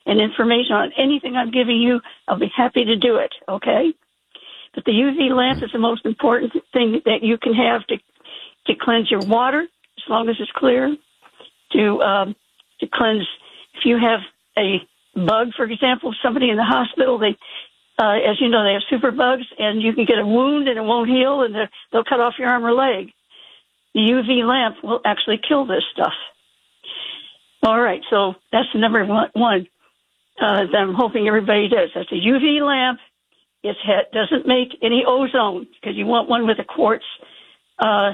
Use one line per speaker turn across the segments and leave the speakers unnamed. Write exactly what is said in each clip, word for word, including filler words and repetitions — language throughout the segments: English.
and information on anything I'm giving you, I'll be happy to do it, okay? But the U V lamp is the most important thing that you can have to to cleanse your water, as long as it's clear, to um, to cleanse. If you have a bug, for example, somebody in the hospital, they, uh, as you know, they have super bugs, and you can get a wound and it won't heal, and they'll cut off your arm or leg. The U V lamp will actually kill this stuff. All right, so that's the number one, one uh, that I'm hoping everybody does. That's a U V lamp. It ha- doesn't make any ozone, because you want one with a quartz. Uh,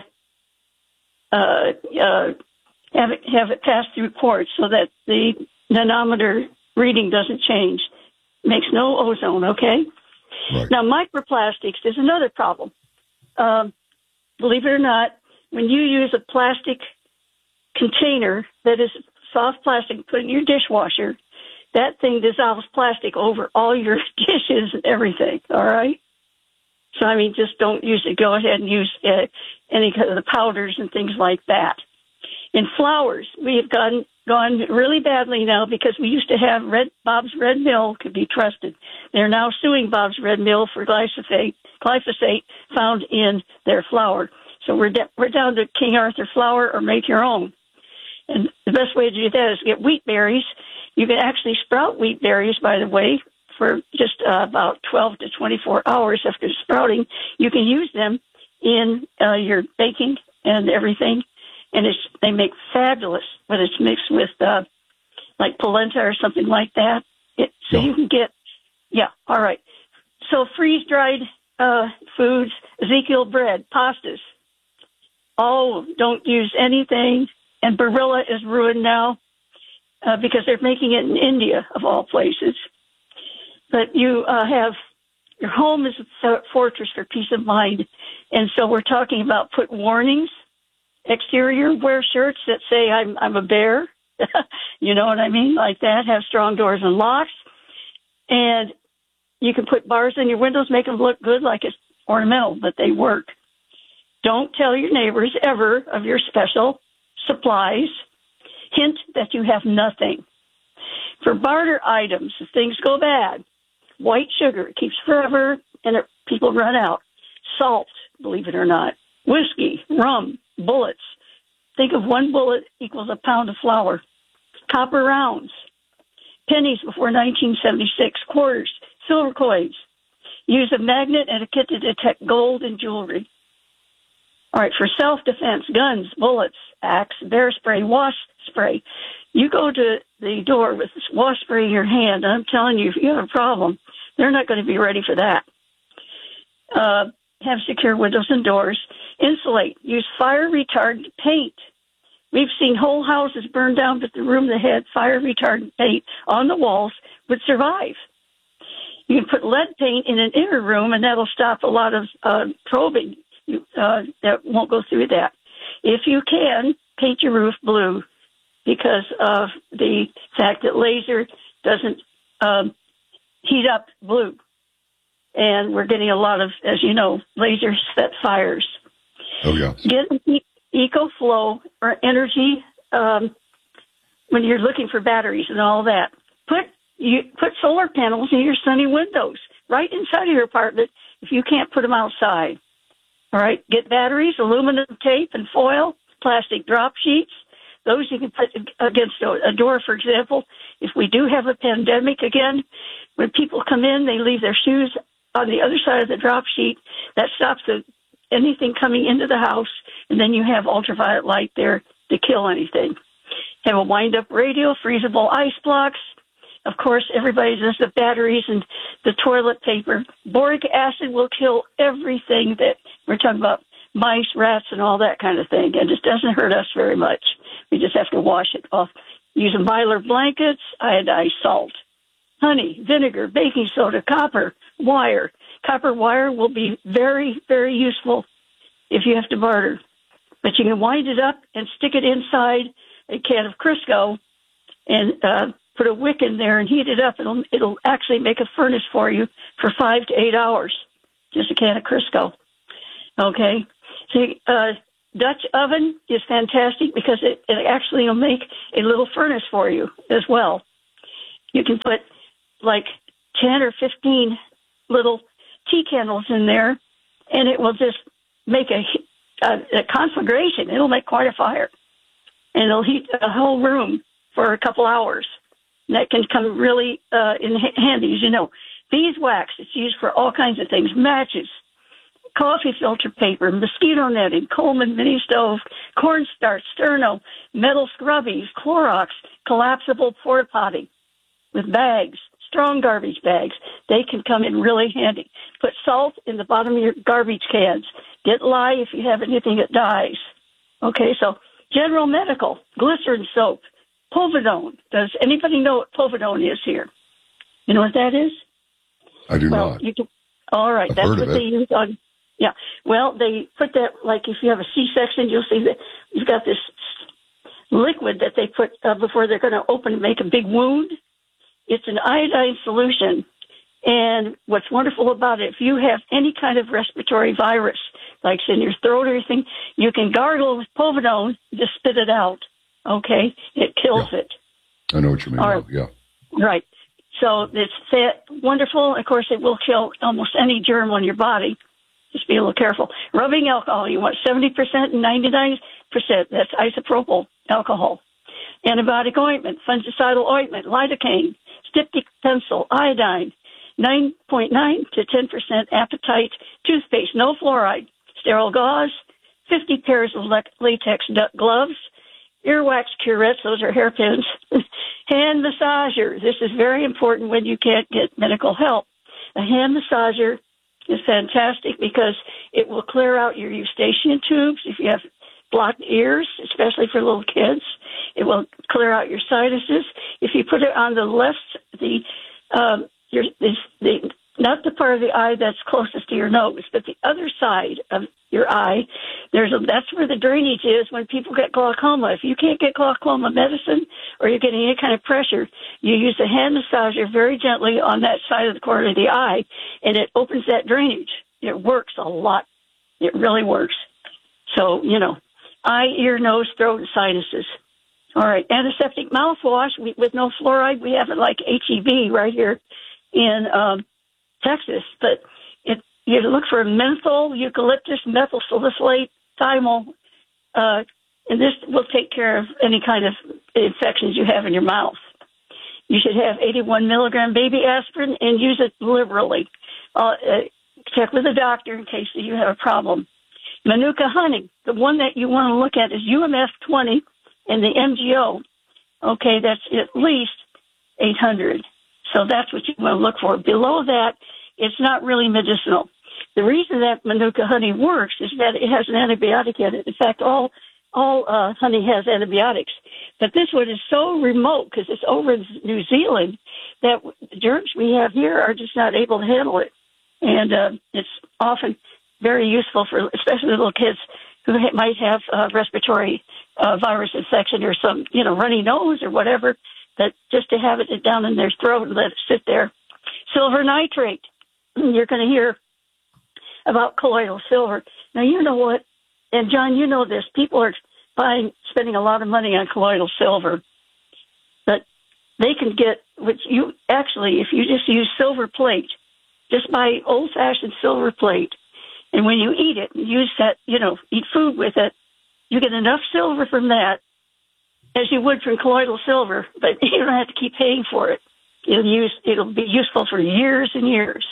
uh, uh, have it have it pass through quartz so that the nanometer reading doesn't change. Makes no ozone, okay?
Right.
Now, microplastics is another problem. Um, believe it or not, when you use a plastic container that is soft plastic, put it in your dishwasher, that thing dissolves plastic over all your dishes and everything, all right? So, I mean, just don't use it. Go ahead and use uh, any kind of the powders and things like that. In flowers, we have gone gone really badly now because we used to have Red Bob's Red Mill could be trusted. They're now suing Bob's Red Mill for glyphosate, glyphosate found in their flour. So we're de- we're down to King Arthur flour or make your own. And the best way to do that is get wheat berries. You can actually sprout wheat berries, by the way, for just uh, about twelve to twenty-four hours after sprouting. You can use them in uh, your baking and everything. And it's, they make fabulous, but it's mixed with uh, like polenta or something like that. It, so
Yeah.
you can get, yeah, all right. So freeze-dried uh, foods, Ezekiel bread, pastas. Oh, don't use anything. And Barilla is ruined now uh, because they're making it in India, of all places. But you uh, have, your home is a fortress for peace of mind. And so we're talking about put warnings. Exterior, wear shirts that say I'm I'm a bear, you know what I mean, like that. Have strong doors and locks, and you can put bars in your windows, make them look good, like it's ornamental, but they work. Don't tell your neighbors ever of your special supplies. Hint that you have nothing. For barter items, if things go bad, white sugar, it keeps forever, and it, people run out. Salt, believe it or not, whiskey, rum, bullets. Think of one bullet equals a pound of flour. Copper rounds. Pennies before nineteen seventy-six. Quarters. Silver coins. Use a magnet and a kit to detect gold and jewelry. All right, for self-defense, guns, bullets, axe, bear spray, wash spray. You go to the door with this wash spray in your hand, and I'm telling you, if you have a problem, they're not going to be ready for that. Uh, have secure windows and doors. Insulate. Use fire retardant paint. We've seen whole houses burned down, but the room that had fire retardant paint on the walls would survive. You can put lead paint in an inner room, and that'll stop a lot of uh, probing. You, uh, that won't go through that. If you can, paint your roof blue because of the fact that laser doesn't um, heat up blue. And we're getting a lot of, as you know, laser set fires.
Oh, yeah.
Get e- EcoFlow or energy um, when you're looking for batteries and all that. Put you put solar panels in your sunny windows right inside of your apartment if you can't put them outside. All right. Get batteries, aluminum tape and foil, plastic drop sheets. Those you can put against a door, for example. If we do have a pandemic again, when people come in, they leave their shoes on the other side of the drop sheet. That stops the, anything coming into the house, and then you have ultraviolet light there to kill anything. Have a wind-up radio, freezable ice blocks. Of course, everybody does the batteries and the toilet paper. Boric acid will kill everything that we're talking about, mice, rats, and all that kind of thing. And it doesn't hurt us very much. We just have to wash it off. Use mylar blankets, iodized salt, honey, vinegar, baking soda, copper, wire. Copper wire will be very, very useful if you have to barter. But you can wind it up and stick it inside a can of Crisco and uh, put a wick in there and heat it up. It'll, it'll actually make a furnace for you for five to eight hours, just a can of Crisco. Okay? So uh, Dutch oven is fantastic because it, it actually will make a little furnace for you as well. You can put like ten or fifteen little tea candles in there, and it will just make a, a, a conflagration. It'll make quite a fire, and it'll heat a whole room for a couple hours. And that can come really uh, in handy, as you know. Beeswax, it's used for all kinds of things. Matches, coffee filter paper, mosquito netting, Coleman mini stove, cornstarch, sterno, metal scrubbies, Clorox, collapsible porta potty with bags, strong garbage bags. They can come in really handy. Put salt in the bottom of your garbage cans. Get lye if you have anything that dies. Okay, so General Medical, glycerin soap, Povidone. Does anybody know what Povidone is here? You know what that is?
I do
well,
not.
You can, all right,
I've
that's
heard
what
of
they
it.
use on. Yeah, well, they put that, like if you have a C-section, you'll see that you've got this liquid that they put uh, before they're going to open and make a big wound. It's an iodine solution. And what's wonderful about it, if you have any kind of respiratory virus, like in your throat or anything, you can gargle with Povidone, just spit it out. Okay? It kills
Yeah.
it.
I know what you mean.
All right.
Yeah.
Right. So it's that wonderful. Of course, it will kill almost any germ on your body. Just be a little careful. Rubbing alcohol, you want seventy percent and ninety-nine percent. That's isopropyl alcohol. Antibiotic ointment, fungicidal ointment, lidocaine, styptic pencil, iodine, nine point nine to ten percent appetite toothpaste, no fluoride, sterile gauze, fifty pairs of latex duck gloves, earwax curettes, those are hairpins, hand massager. This is very important when you can't get medical help. A hand massager is fantastic because it will clear out your eustachian tubes if you have blocked ears, especially for little kids. It will clear out your sinuses. If you put it on the left, the um, your the, the not the part of the eye that's closest to your nose, but the other side of your eye, there's a, that's where the drainage is when people get glaucoma. If you can't get glaucoma medicine or you're getting any kind of pressure, you use a hand massager very gently on that side of the corner of the eye, and it opens that drainage. It works a lot. It really works. So, you know, eye, ear, nose, throat, and sinuses. All right, antiseptic mouthwash we, with no fluoride. We have it like H E B right here in um, Texas, but it you look for menthol, eucalyptus, methyl salicylate, thymol, uh, and this will take care of any kind of infections you have in your mouth. You should have eighty-one milligram baby aspirin and use it liberally. Uh, uh, check with a doctor in case you have a problem. Manuka honey, the one that you want to look at is U M F twenty and the M G O. Okay, that's at least eight hundred. So that's what you want to look for. Below that, it's not really medicinal. The reason that Manuka honey works is that it has an antibiotic in it. In fact, all all uh, honey has antibiotics. But this one is so remote because it's over in New Zealand that the germs we have here are just not able to handle it. And uh, it's often very useful for especially little kids who ha- might have uh, respiratory uh, virus infection or some, you know, runny nose or whatever, that just to have it down in their throat and let it sit there. Silver nitrate. You're going to hear about colloidal silver. Now, you know what, and John, you know this, people are buying, spending a lot of money on colloidal silver, but they can get, which you actually, if you just use silver plate, just buy old-fashioned silver plate, and when you eat it, use that, you know, eat food with it, you get enough silver from that as you would from colloidal silver, but you don't have to keep paying for it. It'll use, it'll be useful for years and years.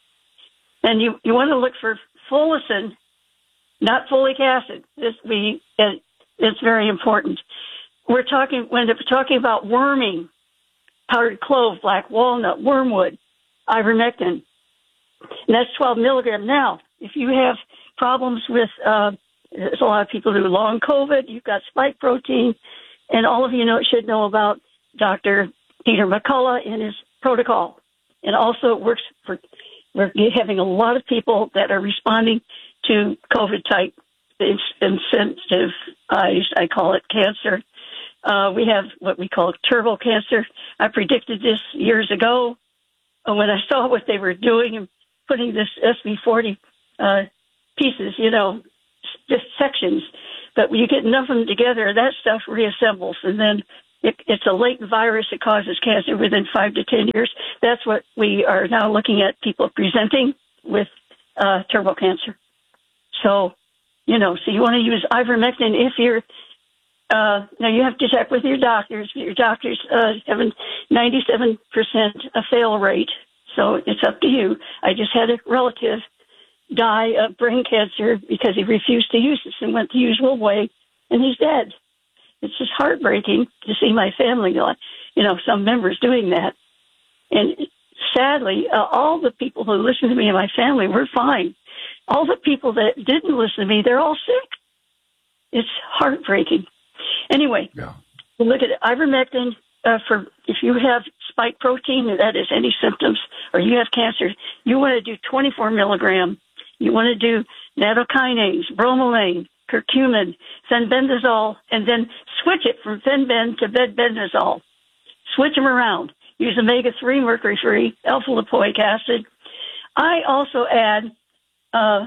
And you, you want to look for folacin, not folic acid. This we it, it's very important. We're talking when we're talking about worming, powdered clove, black walnut, wormwood, ivermectin, and that's twelve milligram. Now, if you have problems with, uh, there's a lot of people who long COVID. You've got spike protein, and all of you know should know about Doctor Peter McCullough and his protocol, and also it works for. We're having a lot of people that are responding to COVID-type insensitive, I, I call it cancer. Uh, we have what we call turbo cancer. I predicted this years ago when I saw what they were doing and putting this S B forty uh, pieces, you know, just sections. But when you get enough of them together, that stuff reassembles, and then it, it's a latent virus that causes cancer within five to ten years. That's what we are now looking at, people presenting with uh, terminal cancer. So, you know, so you want to use ivermectin if you're, uh, now you have to check with your doctors. Your doctors uh, have a ninety-seven percent a fail rate, so it's up to you. I just had a relative die of brain cancer because he refused to use this and went the usual way, and he's dead. It's just heartbreaking to see my family, you know, some members doing that. And sadly, uh, all the people who listen to me and my family were fine. All the people that didn't listen to me, they're all sick. It's heartbreaking. Anyway,
yeah.
Look at ivermectin uh, for if you have spike protein, that is any symptoms, or you have cancer, you want to do twenty-four milligram. You want to do nattokinase, bromelain, curcumin, fenbendazole, and then switch it from fenben to bedbendazole. Switch them around. Use omega three mercury-free, alpha-lipoic acid. I also add uh,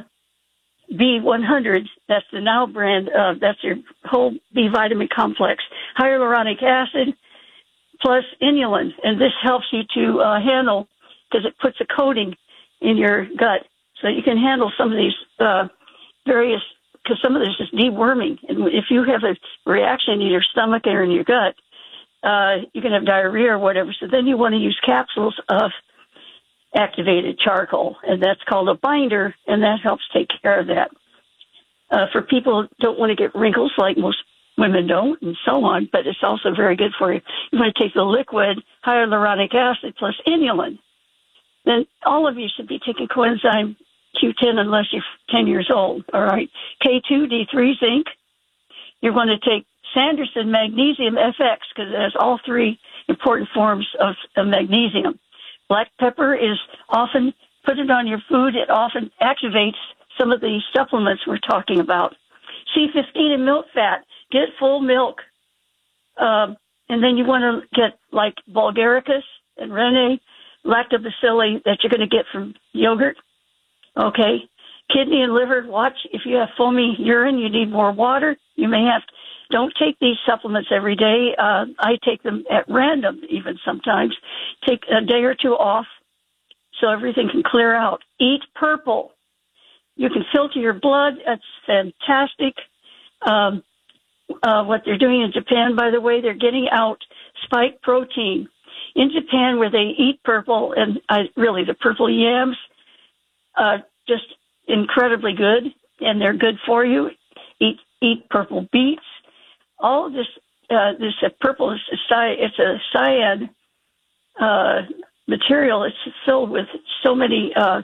B one hundred. That's the Now brand. Uh, that's your whole B vitamin complex. Hyaluronic acid plus inulin. And this helps you to uh, handle, because it puts a coating in your gut. So you can handle some of these uh, various, because some of this is deworming. And if you have a reaction in your stomach or in your gut, uh, you can have diarrhea or whatever. So then you want to use capsules of activated charcoal, and that's called a binder, and that helps take care of that. Uh, for people who don't want to get wrinkles like most women don't, and so on, but it's also very good for you. You want to take the liquid hyaluronic acid plus inulin. Then all of you should be taking coenzyme Q ten unless you're ten years old, all right? K two, D three, zinc. You're going to take Sanderson Magnesium F X because it has all three important forms of, of magnesium. Black pepper is often, put it on your food, it often activates some of the supplements we're talking about. C fifteen and milk fat, get full milk. Um, and then you want to get like Bulgaricus and Rene, lactobacilli that you're going to get from yogurt. Okay. Kidney and liver, watch. If you have foamy urine, you need more water. You may have, don't take these supplements every day. Uh, I take them at random even sometimes. Take a day or two off so everything can clear out. Eat purple. You can filter your blood. That's fantastic. Um, uh, what they're doing in Japan, by the way, they're getting out spike protein. In Japan, where they eat purple, and uh, really the purple yams, uh, just incredibly good, and they're good for you. Eat eat purple beets. All of this, uh, this uh, purple is a cy- it's a cyan uh, material. It's filled with so many, uh,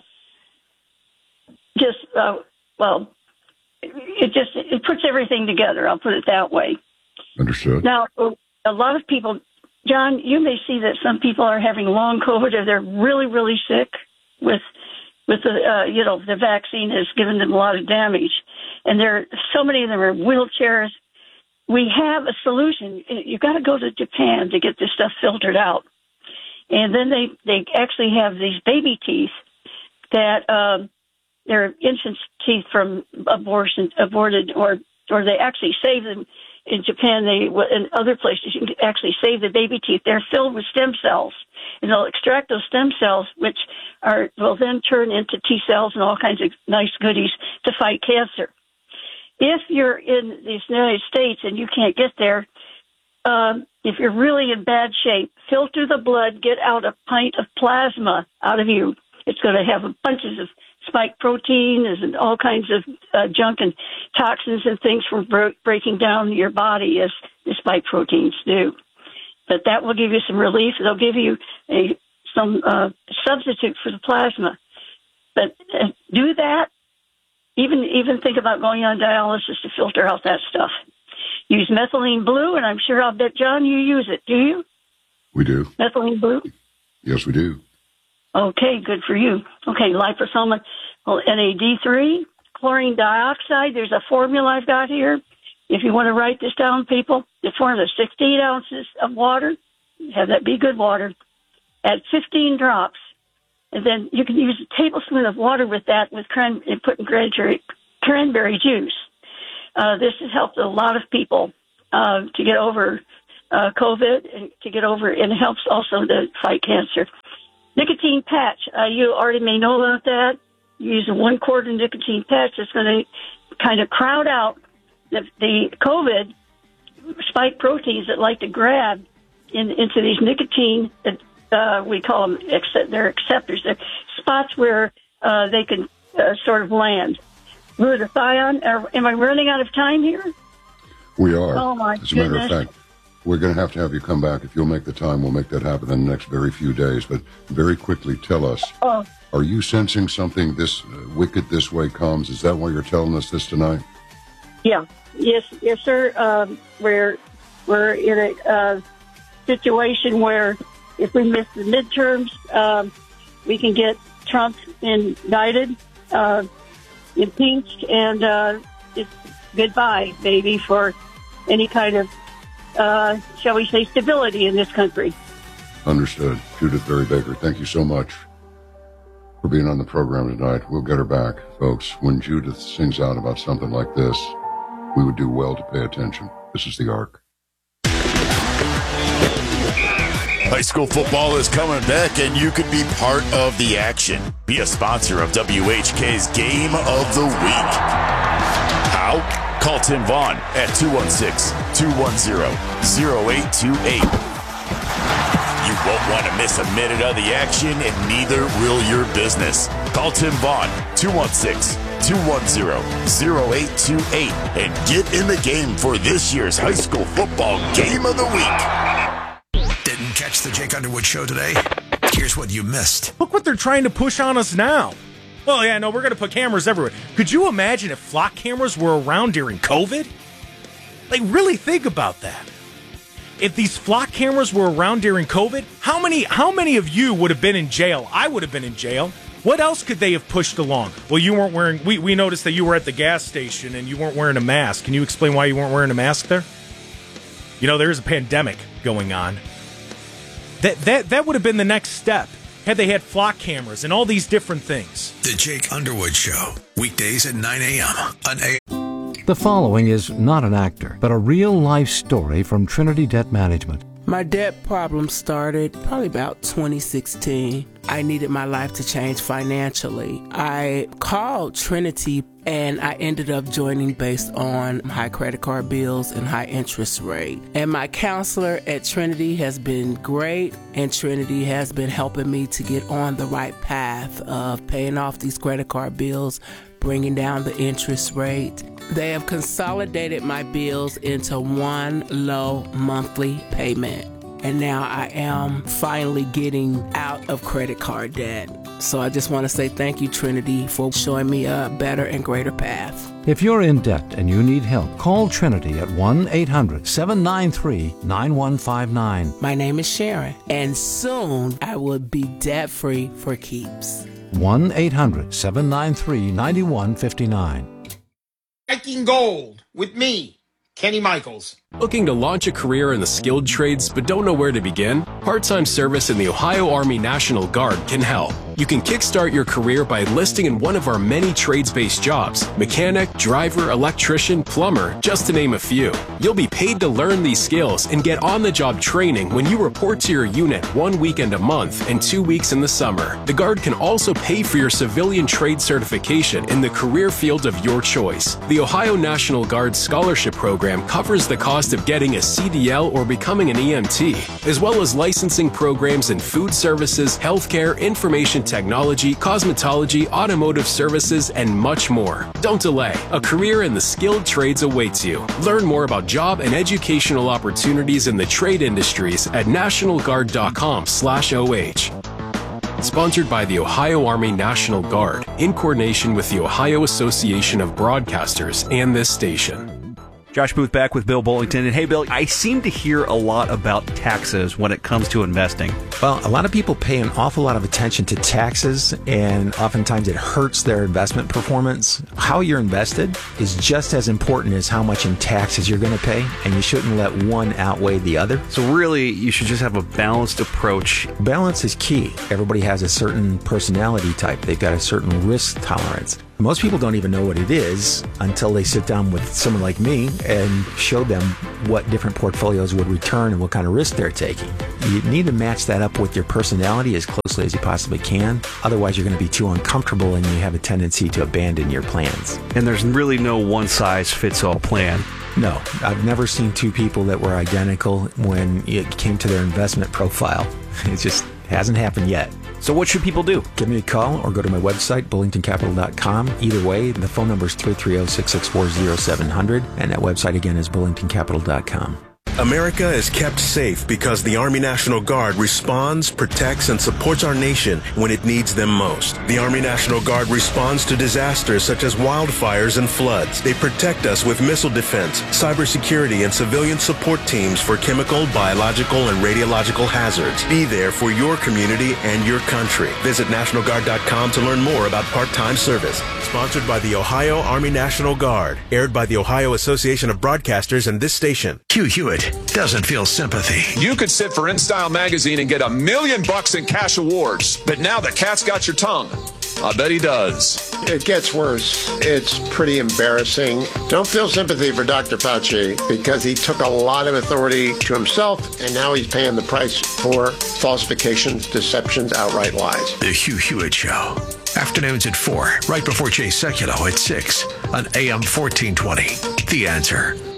just uh, well, it just it puts everything together. I'll put it that way.
Understood.
Now, a lot of people, John, you may see that some people are having long COVID, or they're really, really sick with. With the, uh, you know, the vaccine has given them a lot of damage. And there are so many of them are in wheelchairs. We have a solution. You've got to go to Japan to get this stuff filtered out. And then they, they actually have these baby teeth that um, they're infants' teeth from abortion, aborted, or, or they actually save them. In Japan, they in other places, you can actually save the baby teeth. They're filled with stem cells, and they'll extract those stem cells, which are will then turn into T cells and all kinds of nice goodies to fight cancer. If you're in the United States and you can't get there, um, if you're really in bad shape, filter the blood, get out a pint of plasma out of you. It's going to have bunches of spike protein and all kinds of uh, junk and toxins and things from bro- breaking down your body as the spike proteins do. But that will give you some relief. They'll give you a some uh, substitute for the plasma. But uh, do that. Even even think about going on dialysis to filter out that stuff. Use methylene blue, and I'm sure I'll bet, John, you use it. Do you?
We do.
Methylene blue?
Yes, we do.
Okay, good for you. Okay, liposomal N A D three, chlorine dioxide. There's a formula I've got here. If you want to write this down, people, the formula is sixteen ounces of water. Have that be good water. Add fifteen drops. And then you can use a tablespoon of water with that with cran- and put in cranberry, cranberry juice. Uh, this has helped a lot of people uh, to get over uh, COVID and to get over, and it helps also to fight cancer. Nicotine patch, uh, you already may know about that. You use a one quarter nicotine patch. It's going to kind of crowd out the, the COVID spike proteins that like to grab in, into these nicotine, uh, we call them, accept, they're acceptors. They're spots where uh, they can uh, sort of land. Glutathione, uh, am I running out of time here?
We are.
Oh, my
As a matter
goodness.
of fact, we're going to have to have you come back. If you'll make the time, we'll make that happen in the next very few days. But very quickly, tell us,
Oh.
are you sensing something this uh, wicked this way comes? Is that why you're telling us this tonight?
Yeah. Yes, yes, sir. Um, we're we're in a uh, situation where if we miss the midterms, um, we can get Trump indicted, uh, impeached, and uh, it's goodbye, baby, for any kind of, uh, shall we say, stability in this country.
Understood. Judith Berry Baker, thank you so much for being on the program tonight. We'll get her back, folks. When Judith sings out about something like this, we would do well to pay attention. This is The Arc.
High school football is coming back, and you could be part of the action. Be a sponsor of W H K's Game of the Week. How? Call Tim Vaughn at two one six, two one zero, zero eight two eight. You won't want to miss a minute of the action, and neither will your business. Call Tim Vaughn, two one six, two one zero, zero eight two eight, and get in the game for this year's high school football Game of the Week.
Didn't catch the Jake Underwood show today? Here's what you missed.
Look what they're trying to push on us now. Oh, yeah, no, we're going to put cameras everywhere. Could you imagine if flock cameras were around during COVID? Like, really think about that. If these flock cameras were around during COVID, how many how many of you would have been in jail? I would have been in jail. What else could they have pushed along? Well, you weren't wearing, we, we noticed that you were at the gas station and you weren't wearing a mask. Can you explain why you weren't wearing a mask there? You know, there's a pandemic going on. That that that would have been the next step had they had flock cameras and all these different things.
The Jake Underwood Show, weekdays at nine a.m. on A.
The following is not an actor, but a real-life story from Trinity Debt Management.
My debt problem started probably about twenty sixteen. I needed my life to change financially. I called Trinity and I ended up joining based on high credit card bills and high interest rate. And my counselor at Trinity has been great, and Trinity has been helping me to get on the right path of paying off these credit card bills, bringing down the interest rate. They have consolidated my bills into one low monthly payment. And now I am finally getting out of credit card debt. So I just want to say thank you, Trinity, for showing me a better and greater path.
If you're in debt and you need help, call Trinity at one eight hundred, seven nine three, nine one five nine.
My name is Sharon, and soon I will be debt-free for keeps.
one eight hundred, seven nine three, nine one five nine.
Striking gold with me, Kenny Michaels.
Looking to launch a career in the skilled trades but don't know where to begin? Part-time service in the Ohio Army National Guard can help. You can kickstart your career by enlisting in one of our many trades-based jobs: mechanic, driver, electrician, plumber, just to name a few. You'll be paid to learn these skills and get on-the-job training when you report to your unit one weekend a month and two weeks in the summer. The Guard can also pay for your civilian trade certification in the career field of your choice. The Ohio National Guard Scholarship Program covers the cost of getting a C D L or becoming an E M T, as well as licensing programs in food services, healthcare, information technology, cosmetology, automotive services, and much more. Don't delay. A career in the skilled trades awaits you. Learn more about job and educational opportunities in the trade industries at national guard dot com slash O H. Sponsored by the Ohio Army National Guard, in coordination with the Ohio Association of Broadcasters and this station.
Josh Booth back with Bill Bullington. And hey, Bill, I seem to hear a lot about taxes when it comes to investing.
Well, a lot of people pay an awful lot of attention to taxes, and oftentimes it hurts their investment performance. How you're invested is just as important as how much in taxes you're going to pay, and you shouldn't let one outweigh the other.
So really, you should just have a balanced approach.
Balance is key. Everybody has a certain personality type. They've got a certain risk tolerance. Most people don't even know what it is until they sit down with someone like me and show them what different portfolios would return and what kind of risk they're taking. You need to match that up with your personality as closely as you possibly can. Otherwise, you're going to be too uncomfortable and you have a tendency to abandon your plans.
And there's really no one-size-fits-all plan.
No, I've never seen two people that were identical when it came to their investment profile. It just hasn't happened yet.
So what should people do?
Give me a call or go to my website, bullington capital dot com. Either way, the phone number is three three zero, six six four, zero seven zero zero, and that website again is bullington capital dot com.
America is kept safe because the Army National Guard responds, protects, and supports our nation when it needs them most. The Army National Guard responds to disasters such as wildfires and floods. They protect us with missile defense, cybersecurity, and civilian support teams for chemical, biological, and radiological hazards. Be there for your community and your country. Visit National Guard dot com to learn more about part-time service. Sponsored by the Ohio Army National Guard. Aired by the Ohio Association of Broadcasters and this station.
Hugh Hewitt doesn't feel sympathy.
You could sit for InStyle magazine and get a million bucks in cash awards, but now the cat's got your tongue. I bet he does.
It gets worse. It's pretty embarrassing. Don't feel sympathy for Doctor Fauci because he took a lot of authority to himself, and now he's paying the price for falsifications, deceptions, outright lies.
The Hugh Hewitt Show. Afternoons at four, right before Jay Sekulow at six on A M fourteen twenty. The Answer.